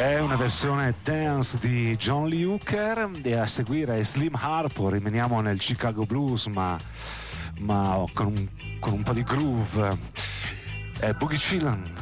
È una versione dance di John Lee Hooker e a seguire Slim Harpo. Rimaniamo nel Chicago Blues ma con un po' di groove. È Boogie Chillin'.